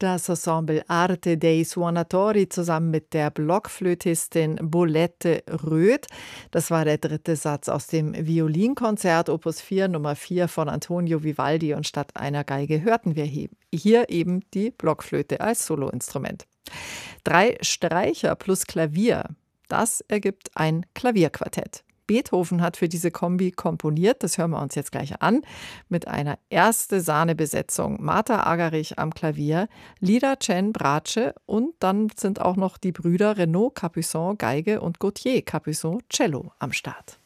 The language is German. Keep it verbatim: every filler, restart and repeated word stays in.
Das Ensemble Arte dei Suonatori zusammen mit der Blockflötistin Bolette Röth. Das war der dritte Satz aus dem Violinkonzert Opus vier Nummer vier von Antonio Vivaldi, und statt einer Geige hörten wir hier eben die Blockflöte als Soloinstrument. Drei Streicher plus Klavier, das ergibt ein Klavierquartett. Beethoven hat für diese Kombi komponiert, das hören wir uns jetzt gleich an, mit einer Erste-Sahne-Besetzung. Martha Argerich am Klavier, Lida Chen Bratsche und dann sind auch noch die Brüder Renaud Capuçon Geige und Gauthier Capuçon Cello am Start.